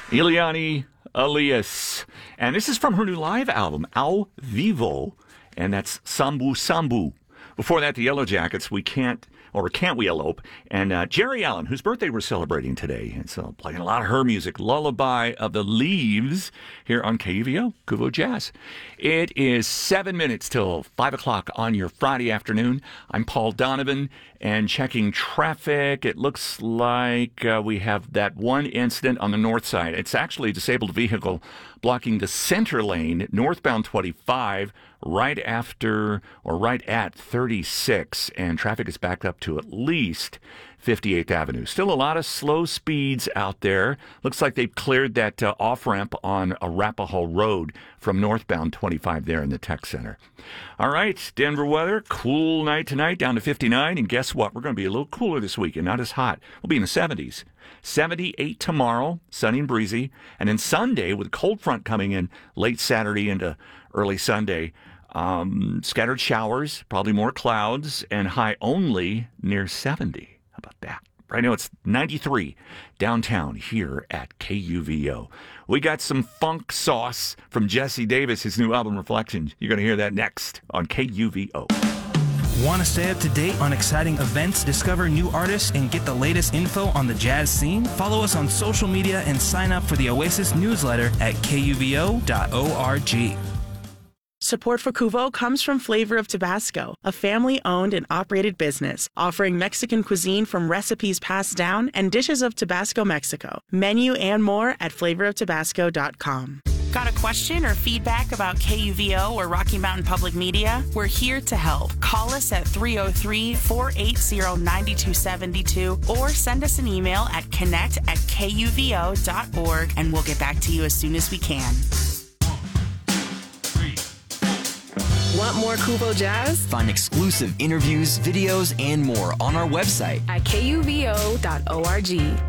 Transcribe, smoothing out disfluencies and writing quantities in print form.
Ileana Elias. And this is from her new live album, Ao Vivo, and that's Sambu Sambu. Before that, the Yellow Jackets, Can't We Elope, and Jerry Allen, whose birthday we're celebrating today. And so playing a lot of her music, Lullaby of the Leaves, here on KUVO, Kuvo Jazz. It is 7 minutes till 5 o'clock on your Friday afternoon. I'm Paul Donovan, and checking traffic, it looks like we have that one incident on the north side. It's actually a disabled vehicle blocking the center lane, northbound 25, right after or right at 36, and traffic is backed up to at least 58th Avenue. Still a lot of slow speeds out there. Looks like they've cleared that off-ramp on Arapahoe Road from northbound 25 there in the Tech Center. All right, Denver weather, cool night tonight, down to 59, and guess what? We're going to be a little cooler this weekend, not as hot. We'll be in the 70s. 78 tomorrow, sunny and breezy, and then Sunday with a cold front coming in late Saturday into early Sunday. Scattered showers, probably more clouds, and high only near 70. How about that? Right now it's 93 downtown here at KUVO. We got some funk sauce from Jesse Davis, his new album Reflections. You're going to hear that next on KUVO. Want to stay up to date on exciting events, discover new artists, and get the latest info on the jazz scene? Follow us on social media and sign up for the Oasis newsletter at kuvo.org. Support for Kuvo comes from Flavor of Tabasco, a family-owned and operated business offering Mexican cuisine from recipes passed down and dishes of Tabasco, Mexico. Menu and more at flavoroftabasco.com. Got a question or feedback about KUVO or Rocky Mountain Public Media? We're here to help. Call us at 303-480-9272 or send us an email at connect@kuvo.org and we'll get back to you as soon as we can. Want more Kuvo Jazz? Find exclusive interviews, videos, and more on our website at kuvo.org.